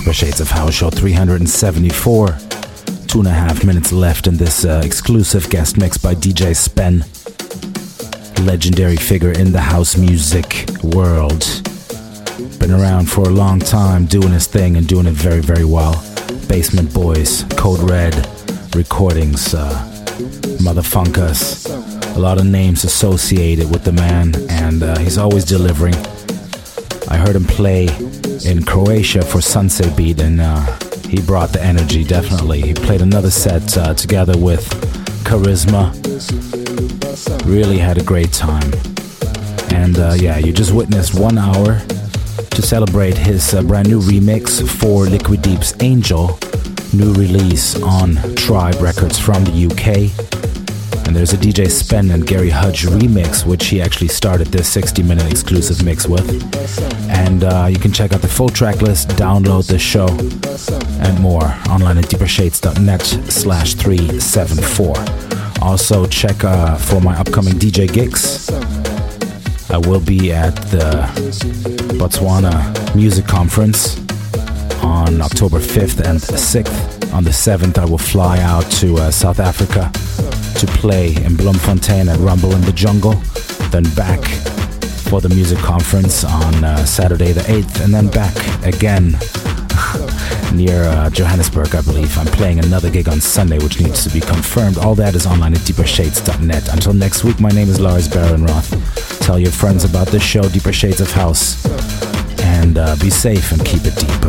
Deeper Shades of House, show 374. 2.5 minutes left in this exclusive guest mix by DJ Spen. Legendary figure in the house music world. Been around for a long time, doing his thing and doing it very, very well. Basement Boys, Code Red, Recordings, Motherfunkers. A lot of names associated with the man, and he's always delivering. I heard him play in Croatia for Sunset Beat, and he brought the energy, definitely. He played another set together with Charisma. Really had a great time. And yeah, you just witnessed 1 hour to celebrate his brand new remix for Liquid Deep's Angel, new release on Tribe Records from the UK. And there's a DJ Spen and Gary Hudge remix, which he actually started this 60-minute exclusive mix with. And you can check out the full track list, download the show, and more online at deepershades.net/374. Also check for my upcoming DJ gigs. I will be at the Botswana Music Conference on October 5th and 6th. On the 7th, I will fly out to South Africa to play in Bloemfontein at Rumble in the Jungle, then back for the music conference on Saturday the 8th, and then back again near Johannesburg, I believe. I'm playing another gig on Sunday, which needs to be confirmed. All that is online at deepershades.net. Until next week, my name is Lars Barenroth. Tell your friends about this show, Deeper Shades of House, and be safe and keep it deep.